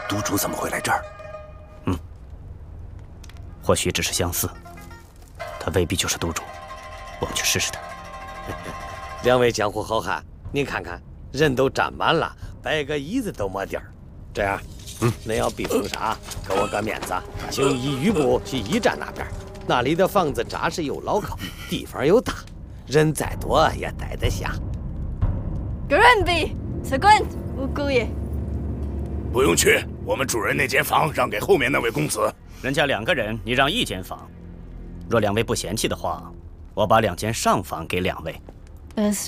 督主怎么会来这儿？ 或许只是相似，他未必就是督主。我们去试试他。 两位江湖好汉，您看看，人都站满了，摆个椅子都没地儿。这样，恁要避风沙，给我个面子，请移余部去驿站那边，那里的房子扎实又牢靠，地方又大，人再多也待得下。 Granby，此关无姑爷。 不用去，我们主人那间房让给后面那位公子。 人家2个人，你让1间房。若2位不嫌弃的话，我把2间上房给2位。